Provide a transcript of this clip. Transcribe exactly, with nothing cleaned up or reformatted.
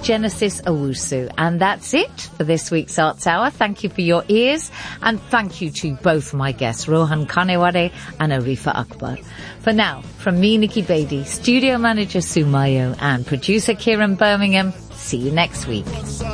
Genesis Owusu. And that's it for this week's Arts Hour. Thank you for your ears, and thank you to both my guests, Rohan Kaneware and Arifa Akbar. For now, from me, Nikki Beatty, studio manager Sue Mayo, and producer Kieran Birmingham, see you next week.